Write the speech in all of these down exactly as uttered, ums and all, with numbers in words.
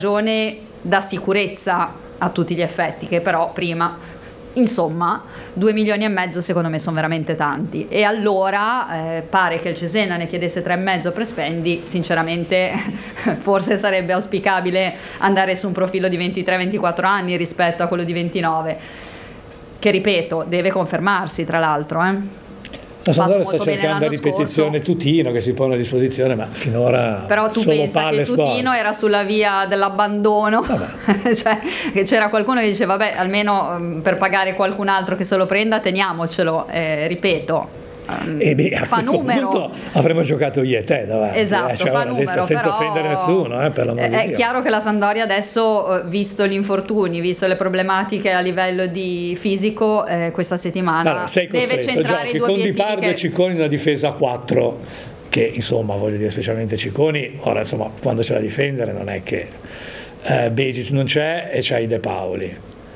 stagione dà sicurezza a tutti gli effetti, che però prima, insomma, due milioni e mezzo secondo me sono veramente tanti, e allora eh, pare che il Cesena ne chiedesse tre e mezzo per Spendi. Sinceramente forse sarebbe auspicabile andare su un profilo di ventitré ventiquattro anni rispetto a quello di ventinove, che ripeto deve confermarsi tra l'altro, eh. La Sampdoria sta cercando a ripetizione scorso. Tutino che si pone a disposizione, ma finora però tu solo pensa palle che Tutino squadre. Era sulla via dell'abbandono. Cioè che c'era qualcuno che diceva vabbè, almeno um, per pagare qualcun altro che se lo prenda teniamocelo, eh, ripeto. E beh, a fa questo numero. punto avremmo giocato io e te davanti, esatto, eh, cioè, fa numero, detto, senza però offendere nessuno, eh, per l'amor di è Dio. chiaro che la Sampdoria adesso, visto gli infortuni, visto le problematiche a livello di fisico, eh, questa settimana allora, sei deve centrare giochi i due con Di obiettivi Pardo che... e Cicconi una difesa a quattro, che insomma voglio dire, specialmente Cicconi ora insomma quando c'è da difendere non è che eh, Begic non c'è e c'hai De Paoli,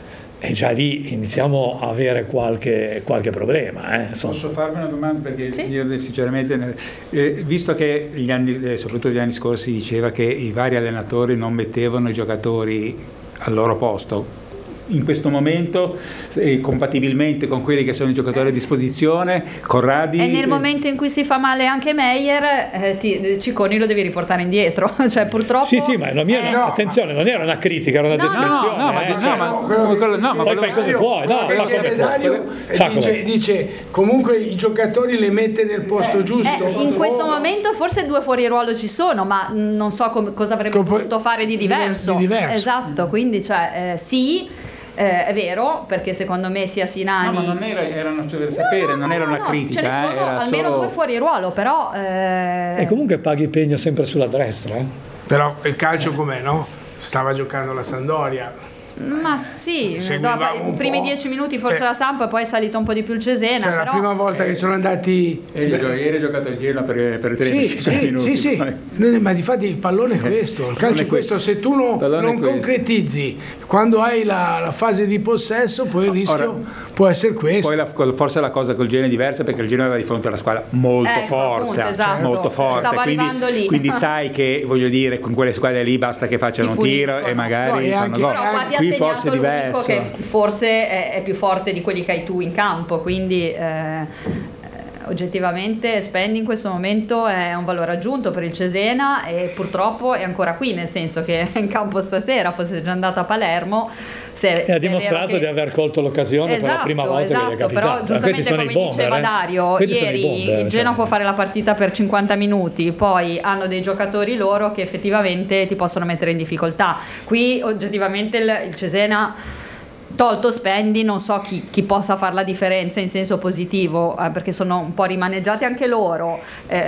e già lì iniziamo a avere qualche, qualche problema. Eh. Posso farvi una domanda? Perché sì? io sinceramente, eh, visto che gli anni, eh, soprattutto gli anni scorsi, diceva che i vari allenatori non mettevano i giocatori al loro posto, in questo momento, eh, compatibilmente con quelli che sono i giocatori a disposizione, Corradi... E nel momento in cui si fa male anche Meyer, eh, ti, Cicconi lo devi riportare indietro, cioè purtroppo... Sì, sì, ma la mia, eh, no, attenzione, non era una critica, era una no, descrizione. No, no, ma, eh, no, cioè, ma, quello, quello, no, ma poi fai come puoi, no, fa come Dario puoi. dice, dice comunque i giocatori le mette nel posto eh, giusto. Eh, in questo momento forse due fuori ruolo ci sono, ma non so com- cosa avrebbe Come, potuto fare di diverso. Di diverso. Esatto, quindi cioè, eh, sì... Eh, è vero, perché secondo me sia Sinani... No, ma non era, era una, per sapere, no, no, non era no, una no, critica. ce ne sono eh, era almeno solo... due fuori ruolo, però... Eh... E comunque paghi pegno sempre sulla destra. Eh? Però il calcio com'è, no? Stava giocando la Sampdoria. Ma sì, Seguivamo dopo, i un primi po'. dieci minuti forse Eh. la Samp, poi è salito un po' di più il Cesena. Cioè però... la prima volta che sono andati... Ieri, ieri ha giocato il Genoa per, per tredici Sì, sì, minuti. sì, sì. Ma difatti il pallone è questo, il calcio è questo, se tu no, non concretizzi quando hai la, la fase di possesso, poi il rischio Ora, può essere questo. Poi la, forse la cosa col Genoa è diversa, perché il Genoa aveva di fronte a una squadra molto Ecco, forte, appunto, esatto. molto forte, Stavo quindi, arrivando lì. quindi sai che, voglio dire, con quelle squadre lì basta che facciano un tiro e magari no, e fanno anche, gol. Però qua ti ha Qui segnato forse è l'unico diverso. che forse è, è più forte di quelli che hai tu in campo, quindi eh, oggettivamente Spendi in questo momento è un valore aggiunto per il Cesena, e purtroppo è ancora qui, nel senso che è in campo stasera, fosse già andato a Palermo se, e ha se dimostrato che... di aver colto l'occasione esatto, per la prima volta esatto, che gli è capitato. però giustamente come bomber, diceva eh? Dario ieri bomber, il Genoa cioè. può fare la partita per cinquanta minuti, poi hanno dei giocatori loro che effettivamente ti possono mettere in difficoltà. Qui oggettivamente il, il Cesena, tolto Spendi, non so chi, chi possa fare la differenza in senso positivo, eh, perché sono un po' rimaneggiati anche loro,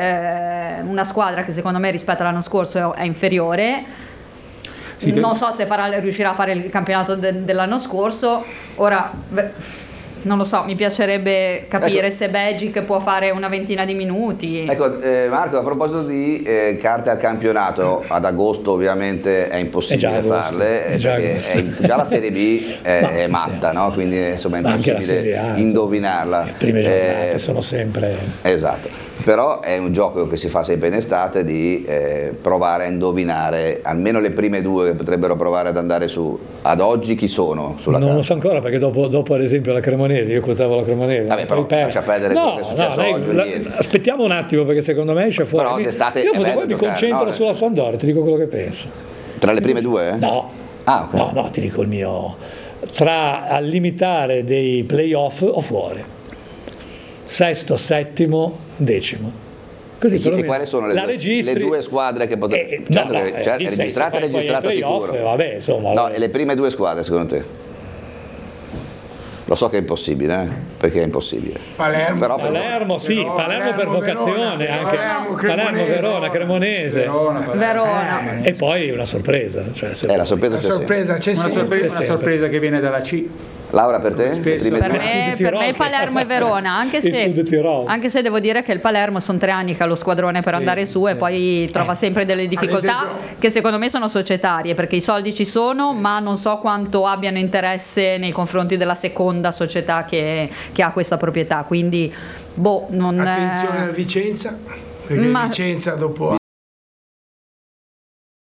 eh, una squadra che secondo me rispetto all'anno scorso è inferiore. Sì, non so se farà, riuscirà a fare il campionato de, dell'anno scorso. Ora beh, non lo so, mi piacerebbe capire, ecco, se Begic può fare una ventina di minuti. Ecco, eh, Marco, a proposito di eh, carte al campionato, ad agosto ovviamente è impossibile è farle, è già, perché è, già la Serie B è, no, è matta, sì, no? Quindi insomma è impossibile A, indovinarla. Le prime giornate eh, sono sempre... Esatto. Però è un gioco che si fa sempre in estate, di eh, provare a indovinare almeno le prime due che potrebbero provare ad andare su. Ad oggi chi sono sulla non carta? lo so ancora, perché dopo, dopo ad esempio la Cremonese, io quotavo la Cremonese. Vabbè, però per... lascia perdere no, quello che è successo no, oggi. La, aspettiamo un attimo, perché secondo me esce fuori. Però d'estate io è bello poi mi giocare, concentro no? sulla Sampdoria, ti dico quello che penso. Tra le prime due? No. Ah, okay. No, no, ti dico il mio. Tra al limitare dei playoff o fuori. Sesto, settimo, decimo. Così, e, e quali sono le, la due, registri, le due squadre che potrebbero... eh, certo no, che no, certo, eh, registrata è registrata sicuro. Vabbè, insomma, no, vabbè. E le prime due squadre secondo te? Lo so che è impossibile, eh? Perché è impossibile. Palermo, Però Palermo per... sì, Verona, Palermo per vocazione, Verona, anche Palermo, Palermo, Verona, Cremonese. Verona, Palermo. Verona. E poi una sorpresa. Cioè, se... È la sorpresa, la c'è sorpresa c'è Una, sempre. sorpresa, una sorpresa che viene dalla C. Laura, per te? Le prime Per due? me, per me Palermo e Verona, anche se, anche se devo dire che il Palermo sono tre anni che ha lo squadrone per sì, andare su, sì, e poi trova sempre delle difficoltà che secondo me sono societarie, perché i soldi ci sono, ma non so quanto abbiano interesse nei confronti della seconda società che, che ha questa proprietà, quindi boh, non attenzione al Vicenza, perché ma... Vicenza dopo